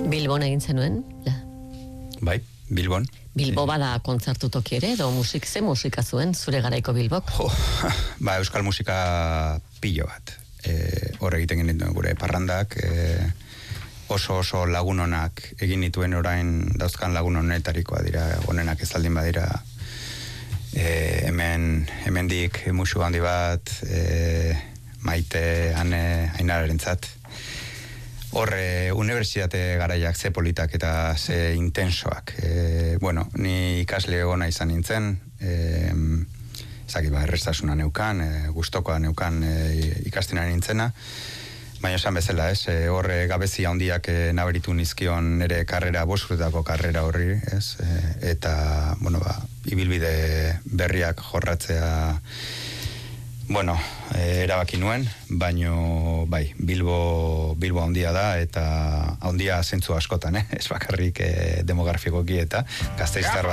Bilbon egin zenuen? Bai, Bilbon. Bilbo bada kontzertu toki ere, edo ze musika zuen zure garaiko Bilbok? Euskal musika pilo bat. Hor egiten genituen gure parrandak, oso lagunonak egin nituen orain dauzkan lagun honetarikoa dira, honenak ez aldin badira. Hemendik musu handi bat, Maite, Ane, Ainararentzat. Horre, unibertsitate garaiak ze politak eta ze intensoak. Ni ikasle egona izan nintzen, errestasuna neukan, gustokoa neukan ikastena nintzena, baina esan bezala, horre gabezia handiak nabaritu nizkion nire karrera, 5 urtetako karrera horri, eta, ibilbide berriak jorratzea, erabaki nuen, baino bai, Bilbo handia da, eta handia zentzu askotan, ez bakarrik demografikoki eta Gasteiztar